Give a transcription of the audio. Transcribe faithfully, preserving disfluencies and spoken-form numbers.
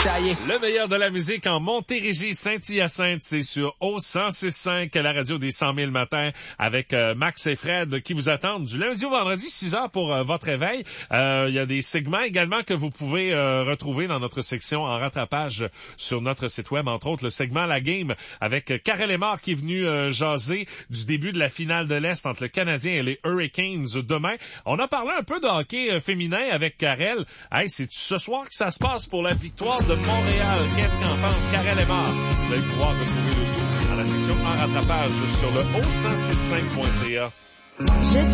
taillé. Le meilleur de la musique en Montérégie, Saint-Hyacinthe, c'est sur O cent six cinq, la radio des cent mille matins, avec euh, Max et Fred qui vous attendent du lundi au vendredi, six heures pour euh, votre réveil. Euh, il y a des segments également que vous pouvez euh, retrouver dans notre section en rattrapage sur notre site web, entre autres le segment La Game avec Karel Emard qui est venu euh, jaser du début de la finale de l'Est entre le Canadien et les Hurricanes demain. On a parlé un peu de hockey euh, féminin avec Karel. Hey, c'est ce soir que ça se passe pour la victoire de Montréal. Qu'est-ce qu'en pense Karel Emard? Vous allez pouvoir retrouver le tout dans la section en rattrapage sur le o cent six cinq point c a.